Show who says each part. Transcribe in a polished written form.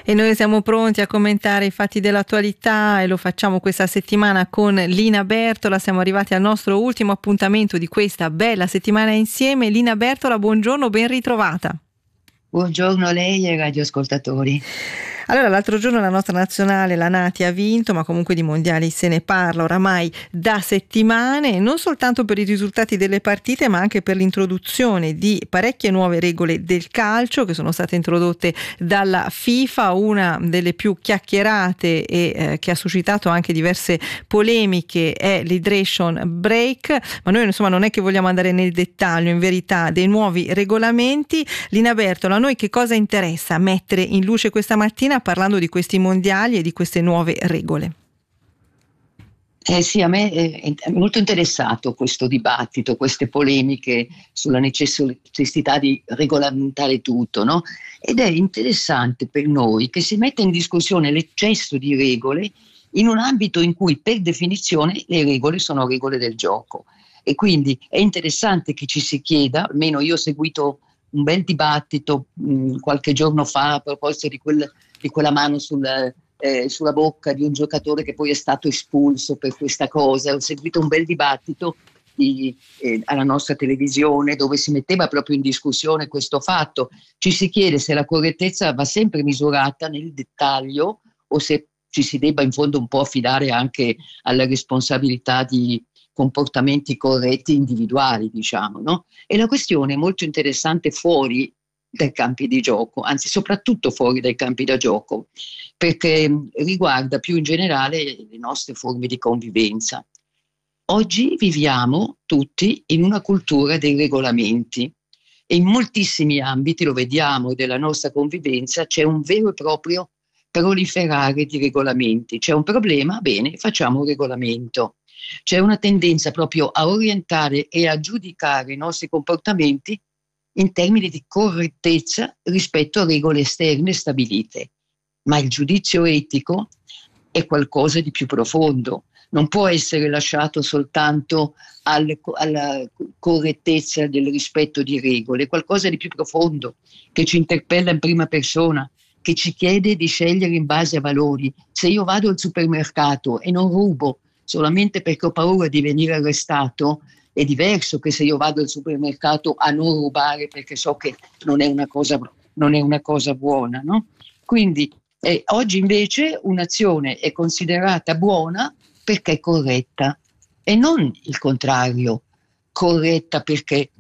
Speaker 1: E noi siamo pronti a commentare i fatti dell'attualità e lo facciamo questa settimana con Lina Bertola. Siamo arrivati al nostro ultimo appuntamento di questa bella settimana insieme. Lina Bertola, buongiorno, ben ritrovata.
Speaker 2: Buongiorno a lei e ai radioascoltatori.
Speaker 1: Allora, l'altro giorno la nostra nazionale, la Nati, ha vinto, ma comunque di mondiali se ne parla oramai da settimane, non soltanto per i risultati delle partite, ma anche per l'introduzione di parecchie nuove regole del calcio che sono state introdotte dalla FIFA, una delle più chiacchierate e che ha suscitato anche diverse polemiche è l'hydration break, ma noi insomma non è che vogliamo andare nel dettaglio in verità dei nuovi regolamenti. Lina Bertola, a noi che cosa interessa mettere in luce questa mattina parlando di questi mondiali e di queste nuove regole?
Speaker 2: Sì, a me è molto interessato questo dibattito, queste polemiche sulla necessità di regolamentare tutto, no? Ed è interessante per noi che si metta in discussione l'eccesso di regole in un ambito in cui per definizione le regole sono regole del gioco. E quindi è interessante che ci si chieda, almeno io ho seguito un bel dibattito qualche giorno fa a proposito di quella mano sulla bocca di un giocatore che poi è stato espulso per questa cosa. Ho seguito un bel dibattito alla nostra televisione dove si metteva proprio in discussione questo fatto. Ci si chiede se la correttezza va sempre misurata nel dettaglio o se ci si debba in fondo un po' affidare anche alla responsabilità di comportamenti corretti individuali, diciamo, no? E la questione è molto interessante fuori dai campi di gioco, anzi soprattutto fuori dai campi da gioco, perché riguarda più in generale le nostre forme di convivenza. Oggi viviamo tutti in una cultura dei regolamenti e in moltissimi ambiti, lo vediamo, della nostra convivenza c'è un vero e proprio proliferare di regolamenti. C'è un problema, bene, facciamo un regolamento. C'è una tendenza proprio a orientare e a giudicare i nostri comportamenti in termini di correttezza rispetto a regole esterne stabilite. Ma il giudizio etico è qualcosa di più profondo, non può essere lasciato soltanto alla correttezza del rispetto di regole, è qualcosa di più profondo che ci interpella in prima persona, che ci chiede di scegliere in base a valori. Se io vado al supermercato e non rubo solamente perché ho paura di venire arrestato, è diverso che se io vado al supermercato a non rubare perché so che non è una cosa buona, no? Quindi oggi invece un'azione è considerata buona perché è corretta e non il contrario, corretta perché